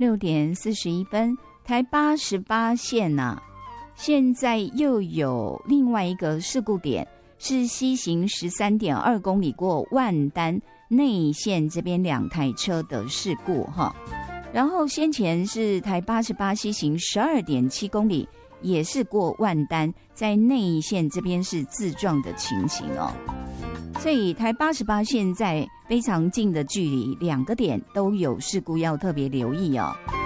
6:41，台88线现在又有另外一个事故点，是西行13.2公里过万丹内线这边2台车的事故然后先前是台88西行12.7公里，也是过万丹，在内线这边是自撞的情形所以台88现在非常近的距离，2个点都有事故，要特别留意